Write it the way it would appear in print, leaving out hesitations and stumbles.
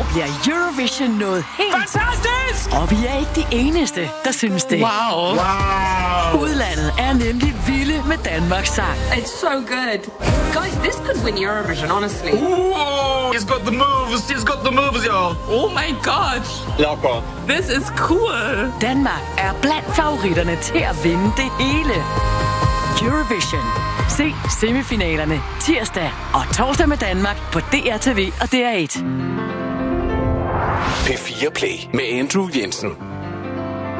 bliver Eurovision noget helt... Fantastisk! Og vi er ikke de eneste, der synes det. Wow. Udlandet er nemlig vilde med Danmarks sang. It's so good. Guys, this could win Eurovision, honestly. Ooh, he's got the moves, y'all. Oh my god. Locker. This is cool. Danmark er blandt favoritterne til at vinde det hele. Eurovision. Se semifinalerne tirsdag og torsdag med Danmark på DRTV og DR1. P4 Play med Andrew Jensen.